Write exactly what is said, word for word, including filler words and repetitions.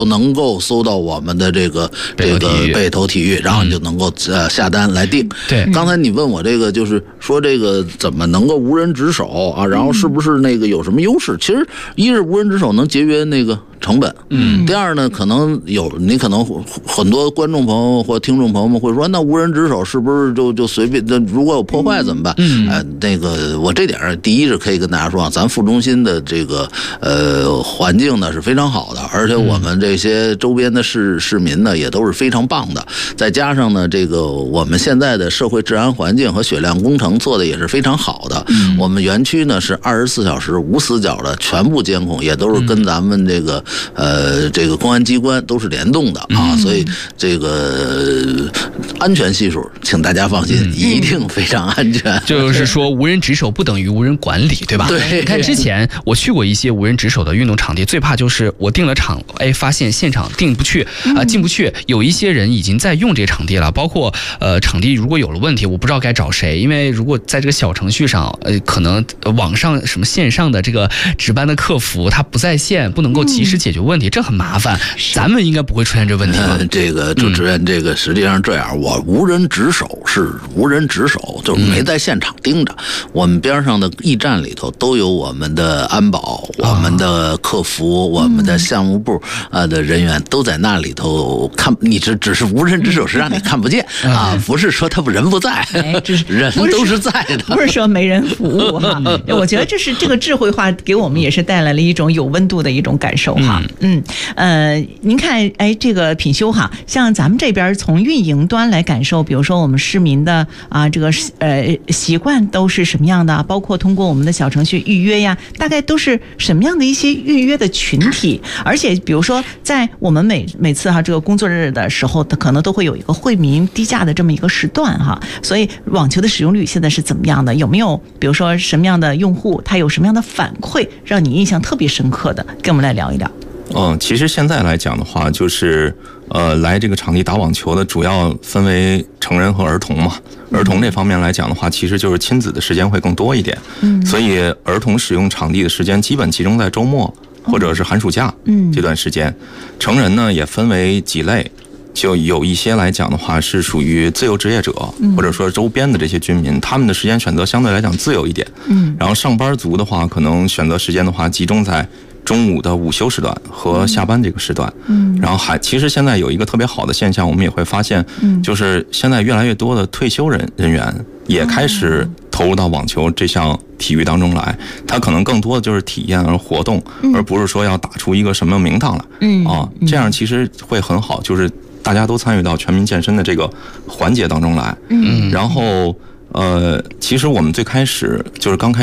能够搜到我们的这个这个北投体育，然后你就能够呃下单来订。 对， 刚才你问我这个就是说这个怎么能够无人值守啊？然后是不是那个有什么优势？其实一是无人值守能节约那个成本，嗯，第二呢，可能有你可能很多观众朋友或听众朋友们会说，那无人值守是不是就就随便？那如果有破坏怎么办？嗯，呃，那个我这点儿第一是可以跟大家说啊，咱副中心的这个呃环境呢是非常好的，而且我们这些周边的市市民呢也都是非常棒的，再加上呢这个我们现在的社会治安环境和血量工程做的也是非常好的。嗯，我们园区呢是二十四小时无死角的全部监控，也都是跟咱们这个呃这个公安机关都是联动的啊，所以这个安全系数请大家放心，一定非常安全。 就是说无人值守不等于无人管理，对吧？ 对。 你看之前我去过一些无人值守的运动场地，最怕就是我订了场，哎，发现现场进不去啊、呃，进不去。有一些人已经在用这场地了，包括呃场地如果有了问题，我不知道该找谁，因为如果在这个小程序上，呃，可能网上什么线上的这个值班的客服他不在线，不能够及时解决问题，嗯、这很麻烦。咱们应该不会出现这问题吧？ 呃、这个主持人，这个实际上这样，我无人值守是无人值守，就是没在现场盯着。嗯、我们边上的驿站里头都有我们的安保、我们的客服、我们的项目部啊的人员都在那里头看。你只只是无人值守，是让你看不见啊，不是说他人不在，哎、人都是在的， 不是说没人服务哈。我觉得这是这个智慧化给我们也是带来了一种有温度的一种感受哈。嗯，呃，您看，哎，这个品修哈，像咱们这边从运营端来感受，比如说我们市民的啊这个呃习惯都是什么样的，包括通过我们的小程序预约呀，大概都是什么样的一些预约的群体，而且比如说在我们每每次哈这个工作日的时候，可能都会有一个惠民低价的这么一个时段哈，所以网球的使用率现在是怎么样的？有没有比如说什么样的用户他有什么样的反馈让你印象特别深刻的，跟我们来聊一聊。 嗯，其实现在来讲的话，就是呃，来这个场地打网球的主要分为成人和儿童嘛。儿童这方面来讲的话，其实就是亲子的时间会更多一点。嗯，所以儿童使用场地的时间基本集中在周末或者是寒暑假这段时间。成人呢也分为几类。就有一些来讲的话是属于自由职业者，或者说周边的这些居民，他们的时间选择相对来讲自由一点。嗯，然后上班族的话，可能选择时间的话集中在中午的午休时段和下班这个时段。嗯，然后还其实现在有一个特别好的现象，我们也会发现，就是现在越来越多的退休人人员也开始投入到网球这项体育当中来，他可能更多的就是体验而活动，而不是说要打出一个什么名堂来。嗯啊，这样其实会很好，就是大家都参与到全民健身的这个环节当中来。嗯，然后呃，其实我们最开始就是刚开始